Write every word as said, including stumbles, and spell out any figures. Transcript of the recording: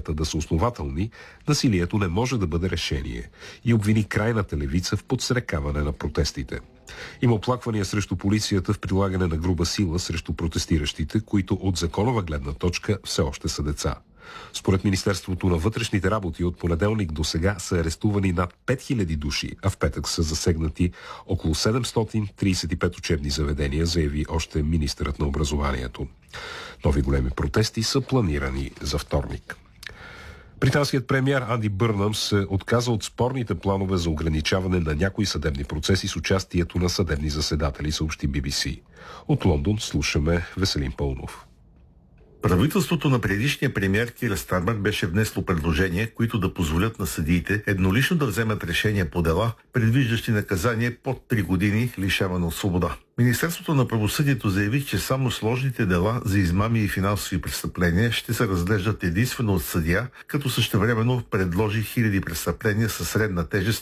престъпленията да са основателни, насилието не може да бъде решение и обвини крайната левица в подстрекаване на протестите. Има оплаквания срещу полицията в прилагане на груба сила срещу протестиращите, които от законова гледна точка все още са деца. Според Министерството на вътрешните работи от понеделник до сега са арестувани над пет хиляди души, а в петък са засегнати около седемстотин тридесет и пет учебни заведения, заяви още министърът на образованието. Нови големи протести са планирани за вторник. Британският премиер Анди Бърнъм се отказа от спорните планове за ограничаване на някои съдебни процеси с участието на съдебни заседатели, съобщи Би Би Си. От Лондон слушаме Веселин Пълнов. Правителството на предишния премиер Кир Стармер беше внесло предложения, които да позволят на съдиите еднолично да вземат решения по дела, предвиждащи наказание под три години лишаване от свобода. Министерството на правосъдието заяви, че само сложните дела за измами и финансови престъпления ще се разглеждат единствено от съдия, като същевременно предложи хиляди престъпления със средна тежест